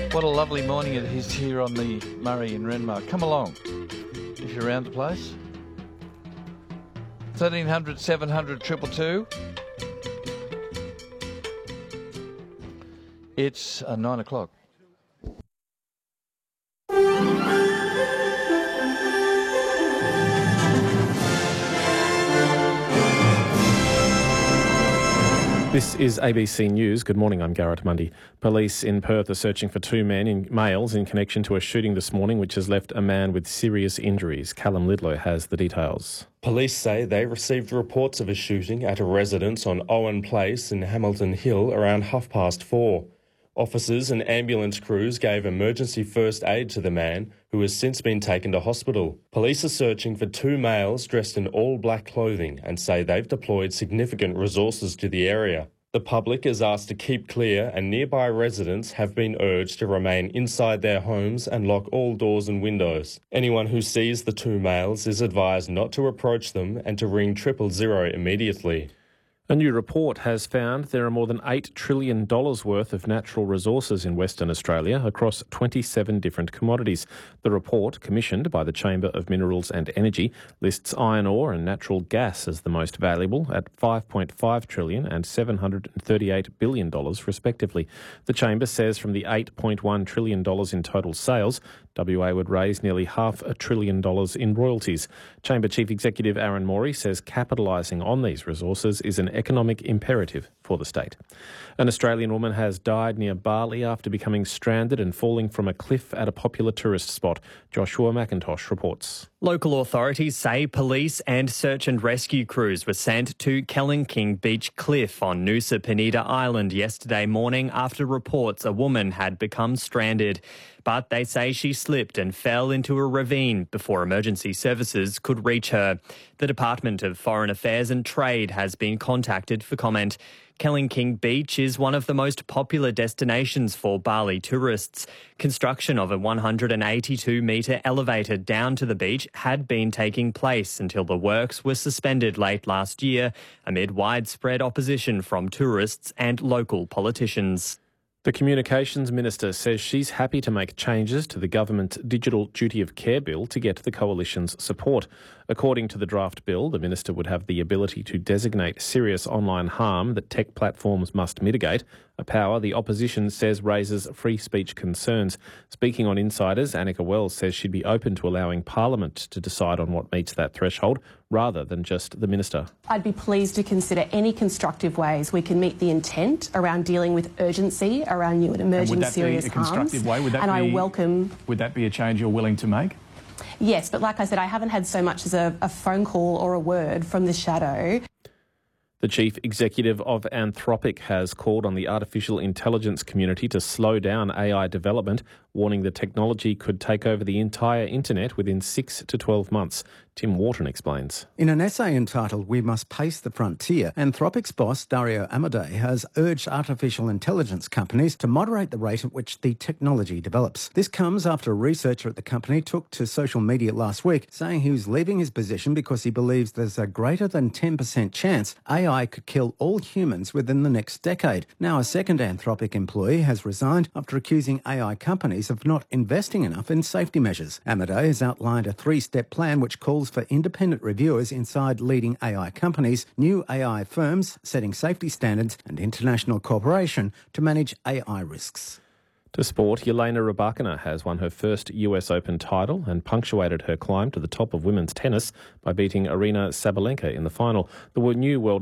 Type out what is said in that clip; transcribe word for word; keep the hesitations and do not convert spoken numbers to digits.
What a lovely morning it is here on the Murray in Renmark. Come along if you're around the place. thirteen hundred, seven hundred, two two two. It's uh, nine o'clock. This is A B C News. Good morning, I'm Garrett Mundy. Police in Perth are searching for two men, in, males, in connection to a shooting this morning which has left a man with serious injuries. Callum Lidlow has the details. Police say they received reports of a shooting at a residence on Owen Place in Hamilton Hill around half past four. Officers and ambulance crews gave emergency first aid to the man, who has since been taken to hospital. Police are searching for two males dressed in all black clothing and say they've deployed significant resources to the area. The public is asked to keep clear, and nearby residents have been urged to remain inside their homes and lock all doors and windows. Anyone who sees the two males is advised not to approach them and to ring triple zero immediately. A new report has found there are more than eight trillion dollars worth of natural resources in Western Australia across twenty-seven different commodities. The report, commissioned by the Chamber of Minerals and Energy, lists iron ore and natural gas as the most valuable at five point five trillion dollars and seven hundred thirty-eight billion dollars respectively. The Chamber says from the eight point one trillion dollars in total sales, W A would raise nearly half a trillion dollars in royalties. Chamber Chief Executive Aaron Morey says capitalising on these resources is an economic imperative for the state. An Australian woman has died near Bali after becoming stranded and falling from a cliff at a popular tourist spot. Joshua McIntosh reports. Local authorities say police and search and rescue crews were sent to Kellenking Beach Cliff on Nusa Penida Island yesterday morning after reports a woman had become stranded. But they say she slipped and fell into a ravine before emergency services could reach her. The Department of Foreign Affairs and Trade has been contacted for comment. Kellenking Beach is one of the most popular destinations for Bali tourists. Construction of a one hundred eighty-two metre elevator down to the beach had been taking place until the works were suspended late last year amid widespread opposition from tourists and local politicians. The Communications Minister says she's happy to make changes to the government's Digital Duty of Care bill to get the coalition's support. According to the draft bill, the minister would have the ability to designate serious online harm that tech platforms must mitigate, a power the opposition says raises free speech concerns. Speaking on Insiders, Annika Wells says she'd be open to allowing Parliament to decide on what meets that threshold, rather than just the minister. I'd be pleased to consider any constructive ways we can meet the intent around dealing with urgency around new and emerging and serious would that be a constructive harms. way? Would that and be, I welcome... Would that be a change you're willing to make? Yes, but like I said, I haven't had so much as a, a phone call or a word from the shadow. The chief executive of Anthropic has called on the artificial intelligence community to slow down A I development, warning the technology could take over the entire internet within six to twelve months. Tim Wharton explains. In an essay entitled We Must Pace the Frontier, Anthropic's boss, Dario Amodei, has urged artificial intelligence companies to moderate the rate at which the technology develops. This comes after a researcher at the company took to social media last week saying he was leaving his position because he believes there's a greater than ten percent chance A I could kill all humans within the next decade. Now a second Anthropic employee has resigned after accusing A I companies of not investing enough in safety measures. Amodei has outlined a three-step plan which calls for independent reviewers inside leading A I companies, new A I firms setting safety standards and international cooperation to manage A I risks. To sport, Jelena Rybakina has won her first U S Open title and punctuated her climb to the top of women's tennis by beating Aryna Sabalenka in the final. The new world